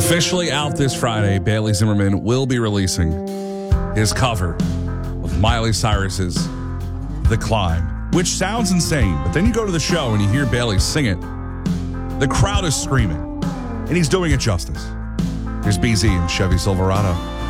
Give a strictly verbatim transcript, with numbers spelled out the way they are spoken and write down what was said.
Officially out this Friday, Bailey Zimmerman will be releasing his cover of Miley Cyrus's The Climb, which sounds insane, but then you go to the show and you hear Bailey sing it. The crowd is screaming, and he's doing it justice. Here's B Z and Chevy Silverado.